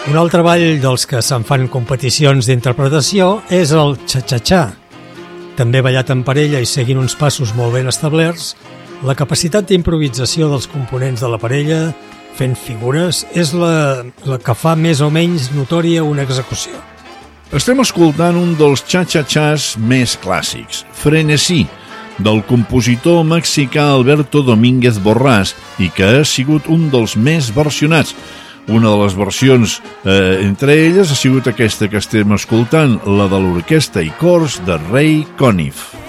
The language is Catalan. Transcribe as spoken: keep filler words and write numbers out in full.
Un altre ball dels que se'n fan competicions d'interpretació és el cha-cha-cha. També ballat en parella i seguint uns passos molt ben establerts, la capacitat d'improvisació dels components de la parella fent figures és la, la que fa més o menys notòria una execució. Estem escoltant un dels cha-cha-chas més clàssics, Frenesí, del compositor mexicà Alberto Domínguez Borràs i que ha sigut un dels més versionats. Una de les versions, eh, entre elles, ha sigut aquesta que estem escoltant, la de l'orquestra i cors de Ray Conniff.